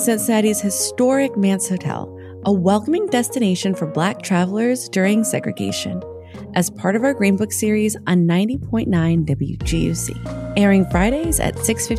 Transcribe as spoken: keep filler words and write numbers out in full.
Cincinnati's historic Mance Hotel, a welcoming destination for Black travelers during segregation, as part of our Green Book series on ninety point nine W G U C, airing Fridays at six fifteen